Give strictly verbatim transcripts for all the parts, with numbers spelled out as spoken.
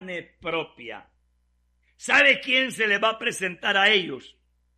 carne propia. ¿Sabe quién se le va a presentar a ellos?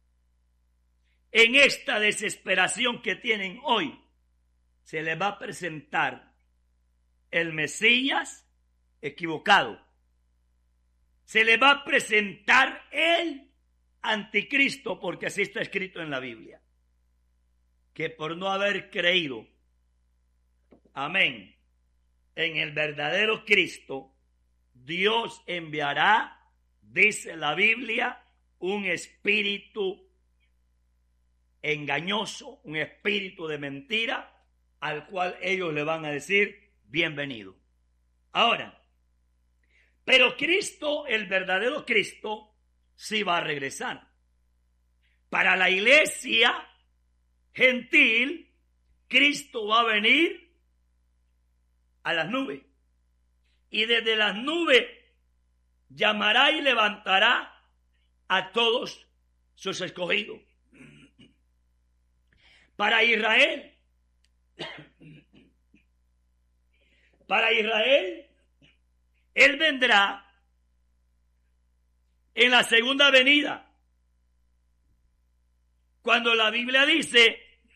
En esta desesperación que tienen hoy, se les va a presentar el Mesías equivocado. Se le va a presentar el anticristo, porque así está escrito en la Biblia. Que por no haber creído, amén, en el verdadero Cristo, Dios enviará, dice la Biblia, un espíritu engañoso, un espíritu de mentira, al cual ellos le van a decir, bienvenido. Ahora, pero Cristo, el verdadero Cristo, sí va a regresar. Para la iglesia gentil, Cristo va a venir a las nubes. Y desde las nubes llamará y levantará a todos sus escogidos. Para Israel, para Israel, Él vendrá en la segunda venida. Cuando la Biblia dice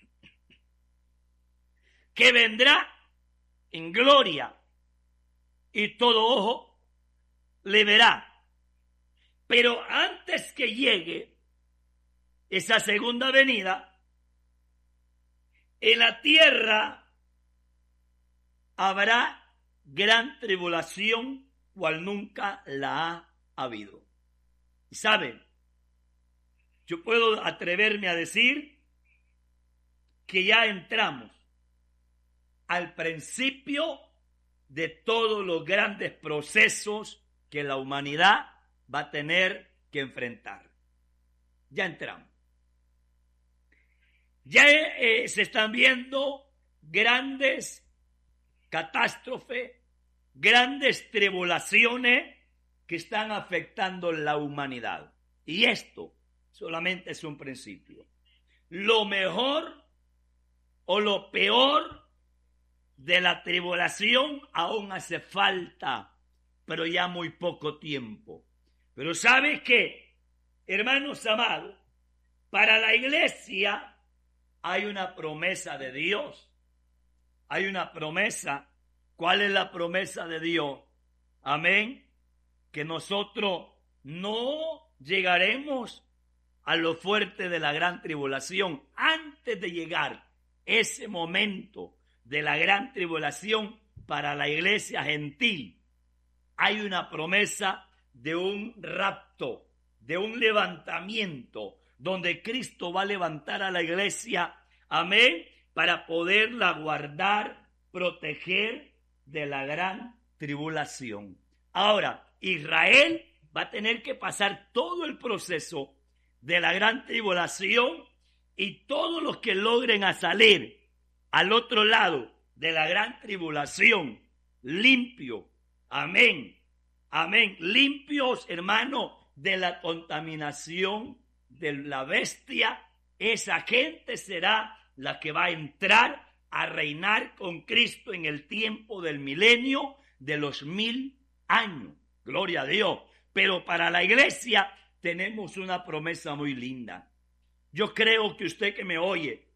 que vendrá en gloria y todo ojo le verá. Pero antes que llegue esa segunda venida, en la tierra habrá gran tribulación, cual nunca la ha habido. Y saben, yo puedo atreverme a decir que ya entramos al principio de todos los grandes procesos que la humanidad va a tener que enfrentar. Ya entramos. Ya eh, se están viendo grandes catástrofes, grandes tribulaciones que están afectando la humanidad. Y esto solamente es un principio. Lo mejor o lo peor de la tribulación aún hace falta, pero ya muy poco tiempo. Pero ¿sabes qué? Hermanos amados, para la iglesia hay una promesa de Dios. Hay una promesa. ¿Cuál es la promesa de Dios? Amén. Que nosotros no llegaremos a lo fuerte de la gran tribulación. Antes de llegar ese momento de la gran tribulación para la iglesia gentil, hay una promesa de un rapto, de un levantamiento, donde Cristo va a levantar a la iglesia, amén, para poderla guardar, proteger de la gran tribulación. Ahora, Israel va a tener que pasar todo el proceso de la gran tribulación, y todos los que logren a salir al otro lado de la gran tribulación, limpio, amén, amén, limpios, hermano, de la contaminación de la bestia, esa gente será la que va a entrar a reinar con Cristo en el tiempo del milenio de los mil años. Gloria a Dios. Pero para la iglesia tenemos una promesa muy linda. Yo creo que usted que me oye,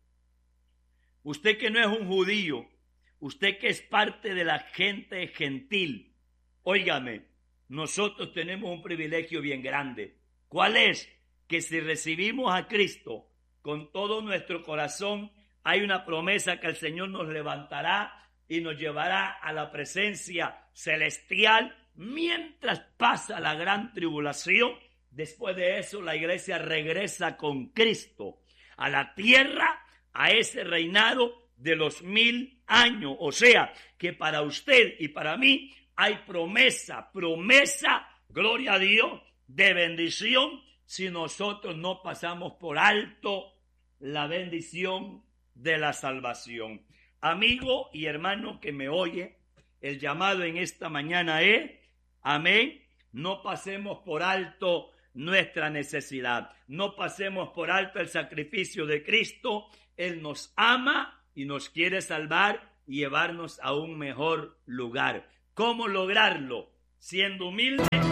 usted que no es un judío, usted que es parte de la gente gentil, óigame, nosotros tenemos un privilegio bien grande. ¿Cuál es? Que si recibimos a Cristo con todo nuestro corazón, hay una promesa que el Señor nos levantará y nos llevará a la presencia celestial mientras pasa la gran tribulación. Después de eso, la iglesia regresa con Cristo a la tierra, a ese reinado de los mil años. O sea, que para usted y para mí hay promesa, promesa, gloria a Dios, de bendición, si nosotros no pasamos por alto la bendición de la salvación. Amigo y hermano que me oye, el llamado en esta mañana es, amén, no pasemos por alto nuestra necesidad, no pasemos por alto el sacrificio de Cristo. Él nos ama y nos quiere salvar y llevarnos a un mejor lugar. ¿Cómo lograrlo? siendo humilde